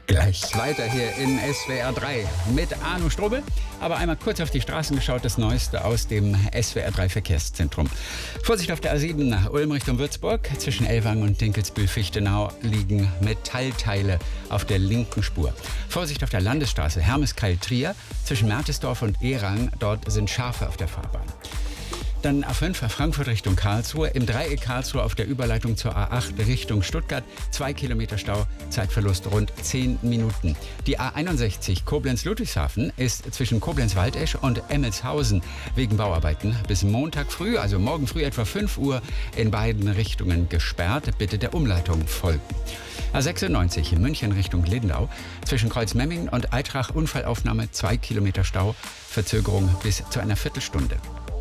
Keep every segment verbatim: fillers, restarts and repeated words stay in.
Gleich weiter hier in S W R drei mit Arno Strobel. Aber einmal kurz auf die Straßen geschaut, das Neueste aus dem S W R drei Verkehrszentrum. Vorsicht auf der A sieben nach Ulm Richtung Würzburg. Zwischen Ellwangen und Dinkelsbühl-Fichtenau liegen Metallteile auf der linken Spur. Vorsicht auf der Landesstraße Hermeskeil-Trier. Zwischen Mertesdorf und Erang, dort sind Schafe auf der Fahrbahn. Dann A fünf Frankfurt Richtung Karlsruhe. Im Dreieck Karlsruhe auf der Überleitung zur A acht Richtung Stuttgart. Zwei Kilometer Stau, Zeitverlust rund zehn Minuten. Die A einundsechzig Koblenz-Ludwigshafen ist zwischen Koblenz-Waldesch und Emmelshausen wegen Bauarbeiten bis Montag früh, also morgen früh etwa fünf Uhr, in beiden Richtungen gesperrt. Bitte der Umleitung folgen. A sechsundneunzig in München Richtung Lindau. Zwischen Kreuzmemmingen und Eitrach Unfallaufnahme, zwei Kilometer Stau, Verzögerung bis zu einer Viertelstunde.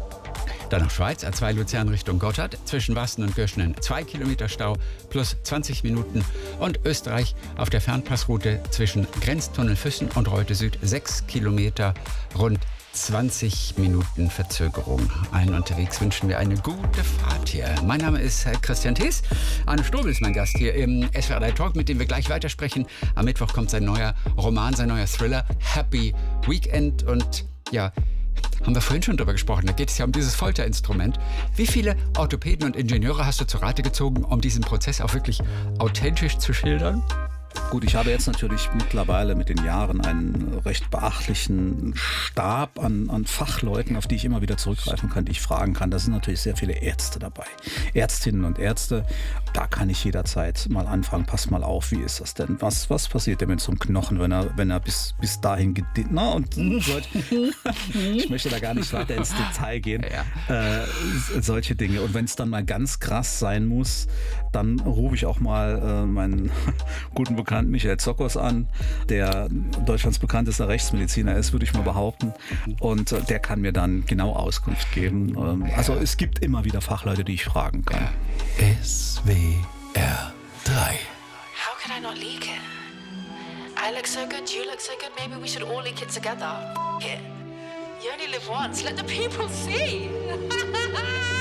Dann noch Schweiz, A zwei Luzern Richtung Gotthard, zwischen Wasten und Göschenen zwei Kilometer Stau plus zwanzig Minuten. Und Österreich auf der Fernpassroute zwischen Grenztunnel Füssen und Reute Süd sechs Kilometer, rund zwanzig Minuten Verzögerung. Allen unterwegs wünschen wir eine gute Fahrt hier. Mein Name ist Christian Thees. Arno Strobel ist mein Gast hier im S W R drei Talk, mit dem wir gleich weitersprechen. Am Mittwoch kommt sein neuer Roman, sein neuer Thriller Happy Weekend. Und ja, haben wir vorhin schon drüber gesprochen, da geht es ja um dieses Folterinstrument. Wie viele Orthopäden und Ingenieure hast du zu Rate gezogen, um diesen Prozess auch wirklich authentisch zu schildern? Gut, ich habe jetzt natürlich mittlerweile mit den Jahren einen recht beachtlichen Stab an, an Fachleuten, auf die ich immer wieder zurückgreifen kann, die ich fragen kann. Da sind natürlich sehr viele Ärzte dabei, Ärztinnen und Ärzte. Da kann ich jederzeit mal anfangen, pass mal auf, wie ist das denn? Was, was passiert denn mit so einem Knochen, wenn er, wenn er bis, bis dahin gedehnt? Na, und solch, ich möchte da gar nicht weiter ins Detail gehen. Ja. Äh, solche Dinge. Und wenn es dann mal ganz krass sein muss, dann rufe ich auch mal äh, meinen guten Bekannten Michael Zockers an, der Deutschlands bekanntester Rechtsmediziner ist, würde ich mal behaupten. Und äh, der kann mir dann genau Auskunft geben. Ähm, also es gibt immer wieder Fachleute, die ich fragen kann. S W R drei. How could I not leak it? I look so good, you look so good, maybe we should all leak it together. F it. You only live once, let the people see.